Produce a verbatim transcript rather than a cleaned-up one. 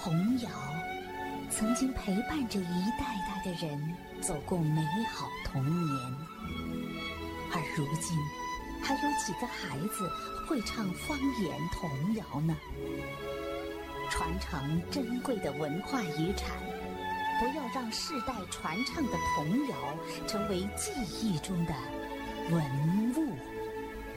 童谣曾经陪伴着一代代的人走过美好童年，而如今还有几个孩子会唱方言童谣呢？传承珍贵的文化遗产，不要让世代传唱的童谣成为记忆中的文物。